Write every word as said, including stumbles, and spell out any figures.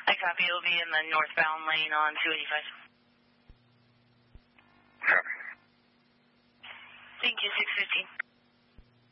I copy. It'll be in the northbound lane on two eighty-five. Copy. Thank you, six fifteen.